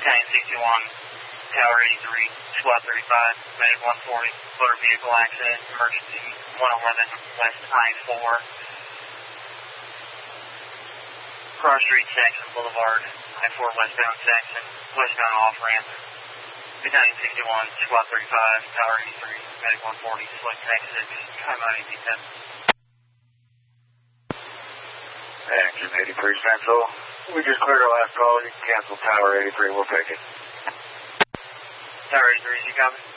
Battalion 61, Tower 83, Squad 35, Medic 140, motor vehicle accident, emergency 111 West I-4. Cross Street, Saxon Boulevard, I-4 westbound Saxon, westbound off-ramp. Battalion 61, Squad 35, Tower 83, Medic 140, select exit, time out AP10. Action 83 Central. We just cleared our last call. You can cancel Tower 83. We'll take it. Tower 83, you copy?